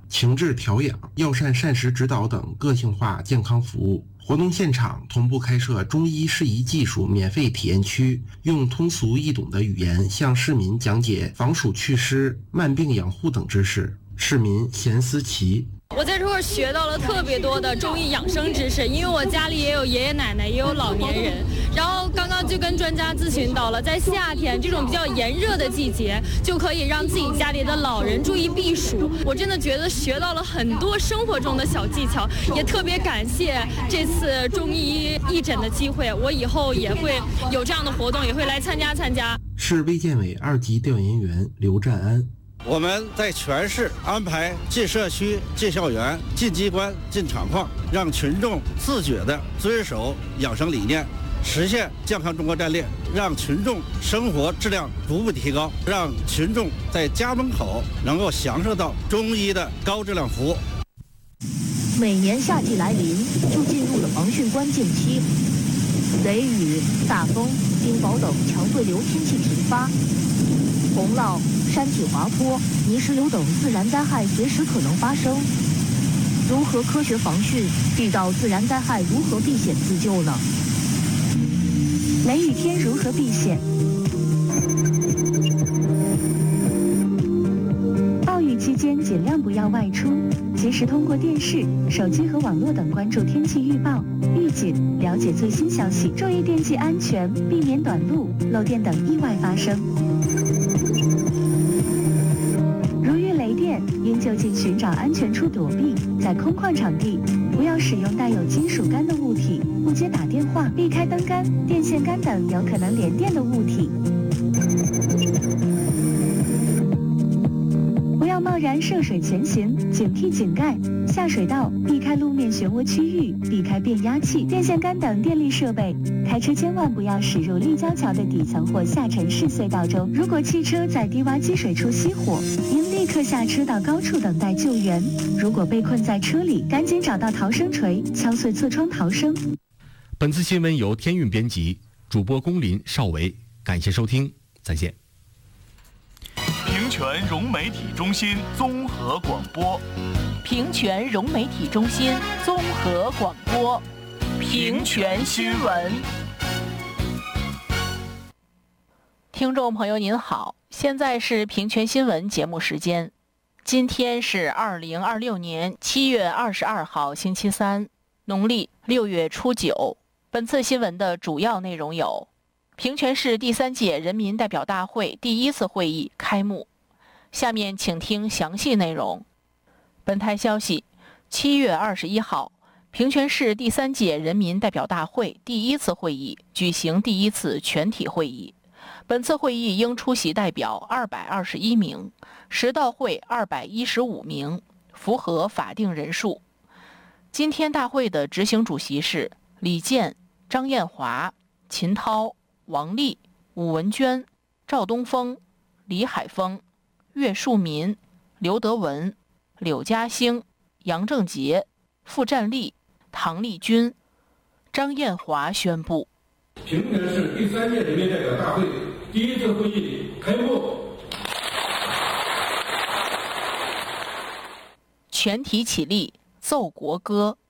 情志调养、药膳膳食指导等个性化健康服务。活动现场同步开设中医适宜技术免费体验区，用通俗易懂的语言向市民讲解防暑祛湿、慢病养护等知识，市民闲思齐。 我在这块学到了特别多的中医养生知识，因为我家里也有爷爷奶奶，也有老年人。然后刚刚就跟专家咨询到了，在夏天这种比较炎热的季节，就可以让自己家里的老人注意避暑。我真的觉得学到了很多生活中的小技巧，也特别感谢这次中医义诊的机会，我以后也会有这样的活动，也会来参加。 市卫健委2级调研员刘占安。 我们在全市安排进社区、进校园、进机关、进厂矿，让群众自觉地遵守养生理念，实现健康中国战略，让群众生活质量逐步提高，让群众在家门口能够享受到中医的高质量服务。 每年夏季来临，就进入了防汛关键期，雷雨、大风、冰雹等强对流天气频发，洪涝、山体滑坡、泥石流等自然灾害随时可能发生。如何科学防汛？遇到自然灾害如何避险自救呢？雷雨天如何避险？暴雨期间尽量不要外出，及时通过电视、手机和网络等关注天气预报、预警，了解最新消息，注意电气安全，避免短路、漏电等意外发生。如遇雷电，应就近寻找安全处躲避，在空旷场地不要使用带有金属杆的物体，不接打电话，避开灯杆、电线杆等有可能连电的物体。不要贸然涉水前行，警惕井盖、下水道，避开路面漩涡区域，避开变压器、电线杆等电力设备。开车千万不要驶入立交桥的底层或下沉式隧道中。如果汽车在低洼积水处熄火，应立刻下车到高处等待救援。如果被困在车里，赶紧找到逃生锤，敲碎侧窗逃生。 本次新闻由天韵编辑，主播龚林、邵维，感谢收听，再见。 平泉融媒体中心综合广播， 平泉融媒体中心综合广播，平泉新闻。听众朋友您好，现在是平泉新闻节目时间。今天是2026年7月22号星期三，农历6月初9。本次新闻的主要内容有：平泉市第3届人民代表大会第1次会议开幕。下面请听详细内容。本台消息，7月21号，平泉市第3届人民代表大会第1次会议举行第1次全体会议。本次会议应出席代表221名，实到会215名，符合法定人数。今天大会的执行主席是李健、张艳华、秦涛、王丽、武文娟、赵东风、李海峰、岳树民、刘德文、柳嘉兴、杨正杰、傅占利、唐丽君。张艳华宣布， 平泉市第3届人民代表大会第1次会议开幕。 全体起立，奏国歌。